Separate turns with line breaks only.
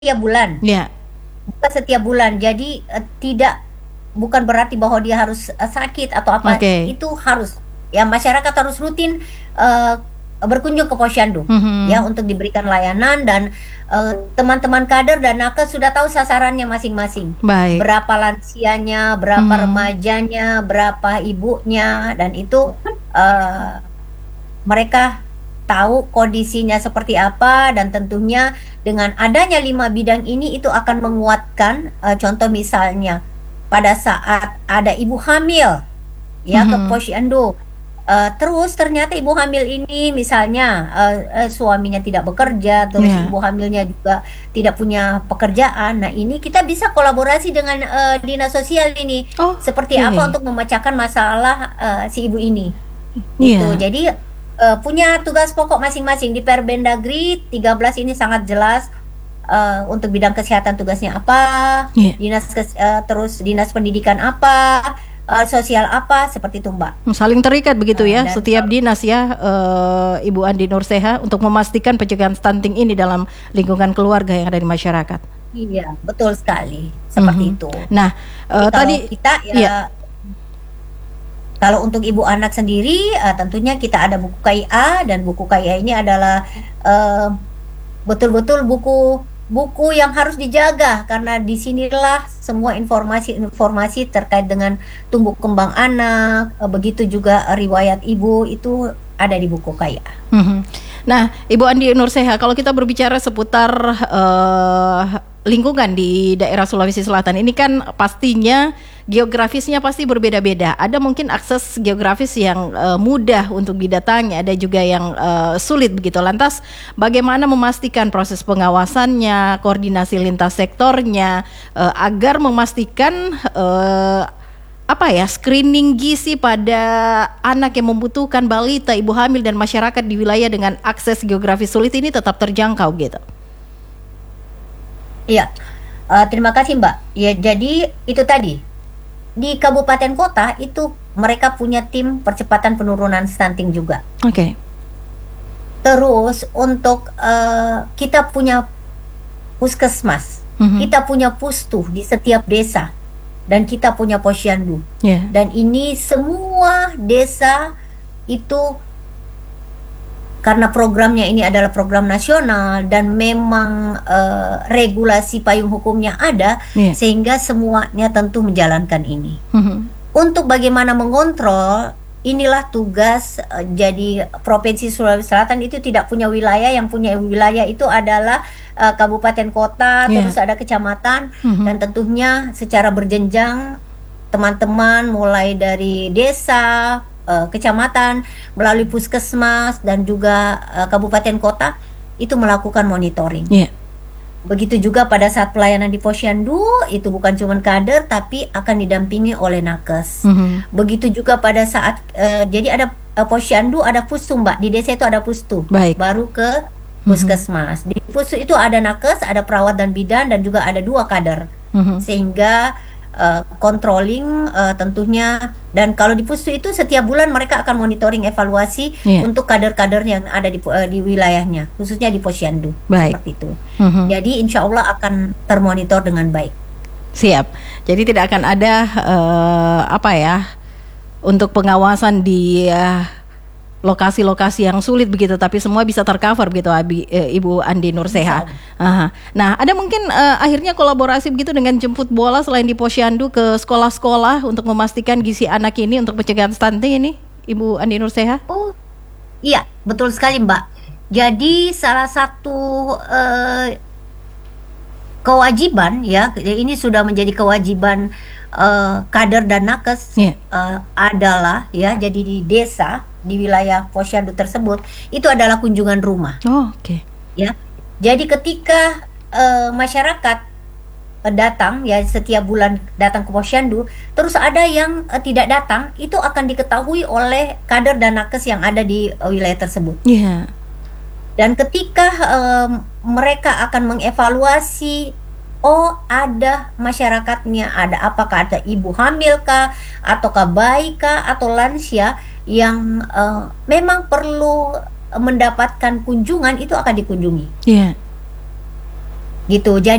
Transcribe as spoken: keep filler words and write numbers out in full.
setiap bulan.
Ya.
Buka setiap bulan. Jadi uh, tidak bukan berarti bahwa dia harus uh, sakit atau apa.
Oke.
Itu harus ya masyarakat harus rutin uh, berkunjung ke Posyandu ya
Mhm.
untuk diberikan layanan dan uh, teman-teman kader dan nakes sudah tahu sasarannya masing-masing.
Baik.
Berapa lansianya, berapa
Mhm.
remajanya, berapa ibunya dan itu uh, mereka tahu kondisinya seperti apa dan tentunya dengan adanya lima bidang ini itu akan menguatkan uh, contoh misalnya pada saat ada ibu hamil ya ke
Mhm.
Posyandu. Uh, terus ternyata ibu hamil ini misalnya uh, uh, suaminya tidak bekerja, terus
Ya.
ibu hamilnya juga tidak punya pekerjaan. Nah ini kita bisa kolaborasi dengan uh, dinas sosial ini, seperti apa
Oke.
untuk memecahkan masalah uh, si ibu ini. Itu
Iya.
jadi uh, punya tugas pokok masing-masing di Permendagri tiga belas ini sangat jelas uh, untuk bidang kesehatan tugasnya apa,
Iya.
dinas kes, uh, terus dinas pendidikan apa, uh, sosial apa, seperti itu Mbak.
Saling terikat begitu
Uh,
ya
dan
setiap dinas ya, uh, Ibu Andi Nurseha untuk memastikan pencegahan stunting ini dalam lingkungan keluarga yang ada di masyarakat.
Iya betul sekali seperti
Mhm.
itu.
Nah
Jadi
uh,
kalau
tadi
kita
ya.
ya kalau untuk ibu anak sendiri uh, tentunya kita ada buku K I A dan buku K I A ini adalah uh, betul-betul buku buku yang harus dijaga karena disinilah semua informasi-informasi terkait dengan tumbuh kembang anak, uh, begitu juga uh, riwayat ibu itu ada di buku K I A.
Mhm. Nah, Ibu Andi Nurseha, kalau kita berbicara seputar uh, lingkungan di daerah Sulawesi Selatan ini kan pastinya geografisnya pasti berbeda-beda. Ada mungkin akses geografis yang uh, mudah untuk didatangi, ada juga yang uh, sulit begitu. Lantas, bagaimana memastikan proses pengawasannya, koordinasi lintas sektornya, uh, agar memastikan uh, apa ya screening gizi pada anak yang membutuhkan, balita, ibu hamil dan masyarakat di wilayah dengan akses geografis sulit ini tetap terjangkau gitu.
Iya, uh, terima kasih Mbak. Ya jadi itu tadi di kabupaten kota itu mereka punya tim percepatan penurunan stunting juga.
Oke. Okay.
Terus untuk uh, kita punya puskesmas,
mm-hmm.
kita punya pustu di setiap desa. Dan kita punya Posyandu.
Yeah.
Dan ini semua desa itu karena programnya ini adalah program nasional dan memang uh, regulasi payung hukumnya ada, yeah. sehingga semuanya tentu menjalankan ini. Mm-hmm. Untuk bagaimana mengontrol, inilah tugas uh, jadi Provinsi Sulawesi Selatan itu tidak punya wilayah, yang punya wilayah itu adalah uh, kabupaten kota, yeah. terus ada kecamatan, mm-hmm. dan tentunya secara berjenjang teman-teman mulai dari desa, uh, kecamatan, melalui puskesmas dan juga uh, kabupaten kota itu melakukan monitoring. Yeah. Begitu juga pada saat pelayanan di Posyandu itu bukan cuma kader tapi akan didampingi oleh nakes. Mm-hmm. Begitu juga pada saat uh, jadi ada uh, Posyandu ada pustu Mbak, di desa itu ada pustu.
Baik.
Baru ke puskesmas. Mm-hmm. Di pustu itu ada nakes, ada perawat dan bidan dan juga ada dua kader. Mm-hmm. Sehingga uh, controlling uh, tentunya, dan kalau di pustu itu setiap bulan mereka akan monitoring evaluasi, yeah. untuk kader-kader yang ada di uh, di wilayahnya, khususnya di Posyandu.
Baik.
Seperti itu. Mm-hmm. Jadi insya Allah akan termonitor dengan baik.
Siap. Jadi tidak akan ada uh, apa ya untuk pengawasan di uh, lokasi-lokasi yang sulit begitu, tapi semua bisa tercover begitu, Abi, e, Ibu Andi Nurseha. Nah, ada mungkin e, akhirnya kolaborasi begitu dengan jemput bola selain di Posyandu ke sekolah-sekolah untuk memastikan gizi anak ini untuk pencegahan stunting ini, Ibu Andi Nurseha?
Oh, iya, betul sekali Mbak. Jadi salah satu e, kewajiban ya, ini sudah menjadi kewajiban e, kader dan nakes, yeah. e, adalah ya, jadi di desa di wilayah Posyandu tersebut itu adalah kunjungan rumah.
Oh, oke. Okay.
Ya. Jadi ketika uh, masyarakat uh, datang ya setiap bulan datang ke Posyandu, terus ada yang uh, tidak datang, itu akan diketahui oleh kader dan nakes yang ada di uh, wilayah tersebut.
Iya. Yeah.
Dan ketika um, mereka akan mengevaluasi, oh ada masyarakatnya, ada apakah ada ibu hamil kah, ataukah bayi kah, atau lansia yang uh, memang perlu mendapatkan kunjungan, itu akan dikunjungi.
Iya. Yeah.
gitu. Jadi